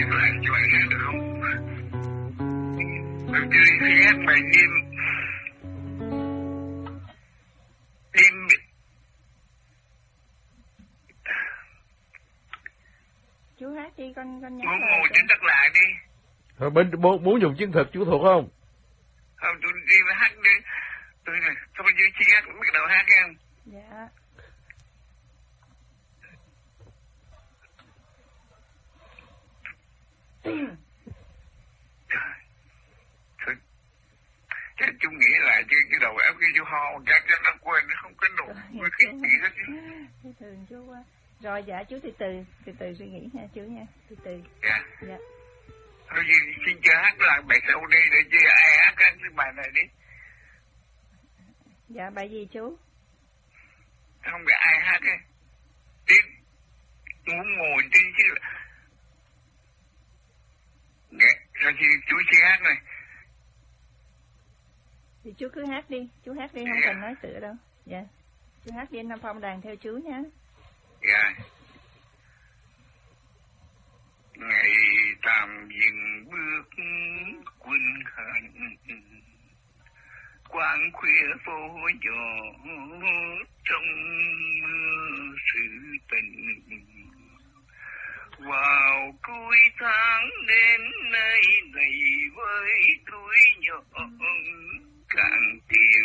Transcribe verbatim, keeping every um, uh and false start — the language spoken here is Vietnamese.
Lại cho anh nghe được không? Bởi vì khi hát bài đêm đêm Chú hát đi, con con nhớ muốn ngồi trên đất lại đi. Thôi bên muốn, muốn dùng chân thực chú thuộc không? Không, tôi đi với hát đi. Tôi này, thôi bây giờ chị hát cũng bắt đầu hát em. Dạ. Thôi, chắc chú nghĩ lại chứ cái đầu óc cái chú ho, chắc cho nó quên, nó không có đủ cái gì hết chứ. Thấy thương chú quá. Rồi dạ chú từ từ, từ từ suy nghĩ nha chú nha, từ từ. Dạ. Dạ. Thôi xin cho hát lại bài sau đi để chứ ai hát cái bài này đi. Dạ bài gì chú? Không biết ai hát ấy. Tiếng muốn ngồi trên chứ. Dạ, rồi thì chú sẽ hát này. Thì chú cứ hát đi, chú hát đi, không dạ. cần nói tựa đâu. Dạ. Chú hát đi, anh Nam Phong đàn theo chú nha. Dạ. Ngày tạm dừng bước quân hành, quang khuya phố nhỏ trong mưa sự tình. Vào cuối tháng đến nơi này với túi nhỏ càng tiền